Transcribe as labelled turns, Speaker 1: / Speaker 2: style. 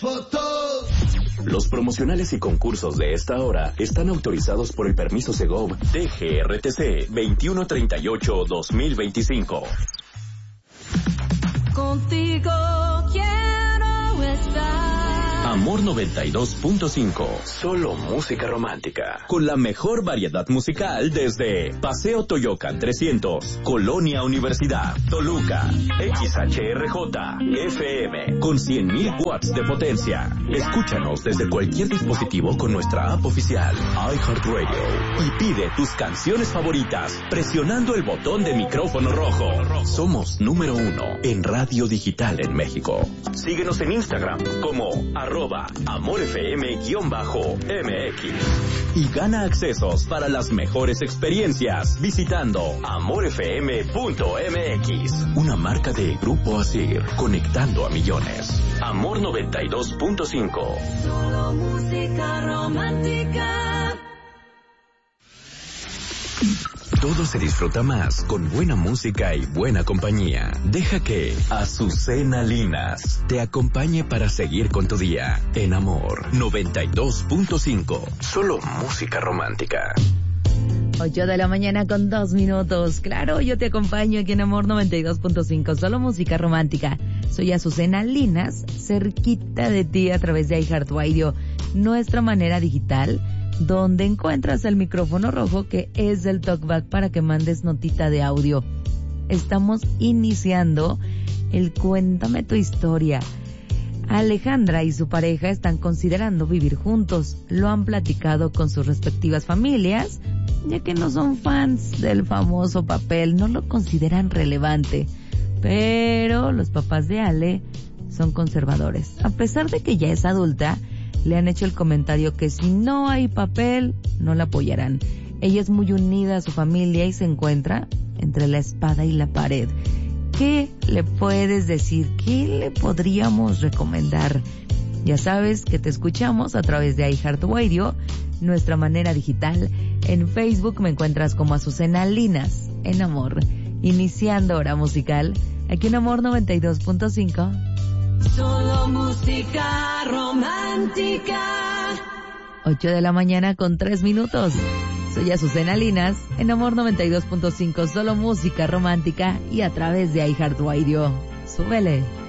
Speaker 1: Los promocionales y concursos de esta hora están autorizados por el permiso Segov DGRTC 2138-2025.
Speaker 2: Contigo quiero estar.
Speaker 1: Amor 92.5. Solo música romántica. Con la mejor variedad musical desde Paseo Toyocan 300, Colonia Universidad, Toluca, XHRJ, FM, con 100,000 watts de potencia. Escúchanos desde cualquier dispositivo con nuestra app oficial, iHeartRadio. Y pide tus canciones favoritas presionando el botón de micrófono rojo. Somos número 1 en radio digital en México. Síguenos en Instagram como @AmorFM_MX y gana accesos para las mejores experiencias visitando AmorFM.mx, una marca de Grupo Asir, conectando a millones. Amor 92.5.
Speaker 2: Solo música romántica.
Speaker 1: Todo se disfruta más con buena música y buena compañía. Deja que Azucena Linas te acompañe para seguir con tu día en Amor 92.5. Solo música romántica.
Speaker 3: 8 de la mañana con 2 minutos. Claro, yo te acompaño aquí en Amor 92.5. Solo música romántica. Soy Azucena Linas, cerquita de ti a través de iHeartRadio, nuestra manera digital, donde encuentras el micrófono rojo que es del TalkBack para que mandes notita de audio. Estamos iniciando el Cuéntame tu historia. Alejandra y su pareja están considerando vivir juntos. Lo han platicado con sus respectivas familias, ya que no son fans del famoso papel, no lo consideran relevante. Pero los papás de Ale son conservadores. A pesar de que ya es adulta, le han hecho el comentario que si no hay papel, no la apoyarán. Ella es muy unida a su familia y se encuentra entre la espada y la pared. ¿Qué le puedes decir? ¿Qué le podríamos recomendar? Ya sabes que te escuchamos a través de iHeartRadio, nuestra manera digital. En Facebook me encuentras como Azucena Linas, en Amor. Iniciando hora musical, aquí en Amor 92.5.
Speaker 2: Solo música romántica.
Speaker 3: 8 de la mañana con 3 minutos. Soy Azucena Linas, en Amor 92.5, solo música romántica y a través de iHeartRadio. Súbele.